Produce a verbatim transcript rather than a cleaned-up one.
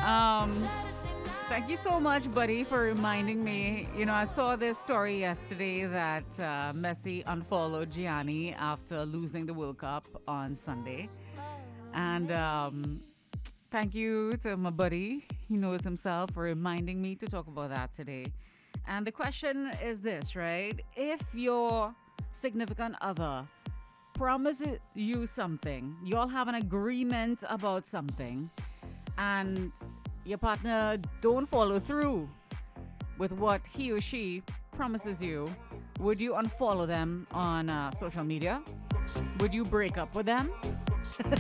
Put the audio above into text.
Um, thank you so much, buddy, for reminding me. You know, I saw this story yesterday that uh, Messi unfollowed Gianni after losing the World Cup on Sunday. And um, thank you to my buddy, he knows himself, for reminding me to talk about that today. And the question is this, right? If your significant other promises you something, you all have an agreement about something, and your partner don't follow through with what he or she promises you, would you unfollow them on uh, social media? Would you break up with them?